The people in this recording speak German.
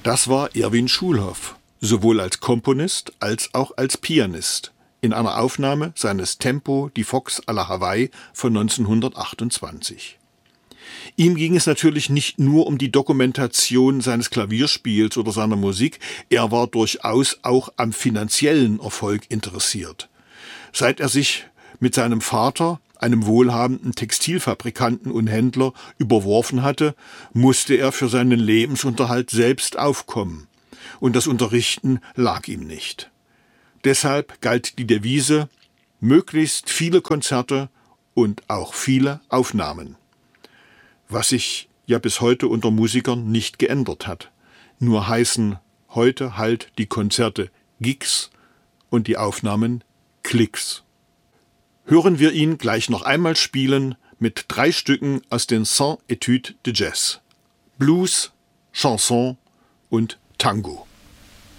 Das war Erwin Schulhoff, sowohl als Komponist als auch als Pianist, in einer Aufnahme seines Tempo die Fox à la Hawaii von 1928. Ihm ging es natürlich nicht nur um die Dokumentation seines Klavierspiels oder seiner Musik, er war durchaus auch am finanziellen Erfolg interessiert. Seit er sich mit seinem Vater, einem wohlhabenden Textilfabrikanten und Händler, überworfen hatte, musste er für seinen Lebensunterhalt selbst aufkommen. Und das Unterrichten lag ihm nicht. Deshalb galt die Devise: möglichst viele Konzerte und auch viele Aufnahmen. Was sich ja bis heute unter Musikern nicht geändert hat. Nur heißen heute halt die Konzerte Gigs und die Aufnahmen Klicks. Hören wir ihn gleich noch einmal spielen mit 3 Stücken aus den 100 Etudes de Jazz: Blues, Chanson und Tango.